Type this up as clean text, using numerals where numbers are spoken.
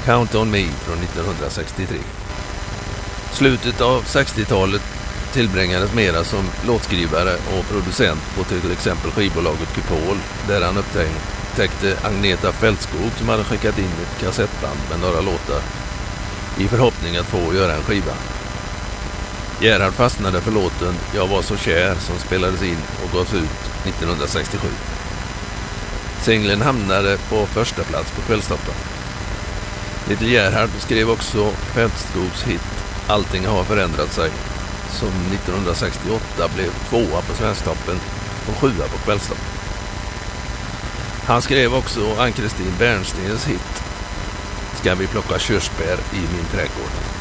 Count on Me från 1963. Slutet av 60-talet tillbringades mera som låtskrivare och producent på till exempel skivbolaget Kupol, där han upptäckte Agneta Fältskog som hade skickat in ett kassettband med några låtar i förhoppning att få göra en skiva. Gerhard fastnade för låten Jag var så kär som spelades in och gavs ut 1967. Singeln hamnade på första plats på Kvällstoppen. Little Gerhard skrev också Fältskogs hit Allting har förändrat sig, som 1968 blev 2:a på Svensktoppen och 7:a på Kvällstoppen. Han skrev också Ann-Kristin Bernstens hit Ska vi plocka körsbär i min trädgård.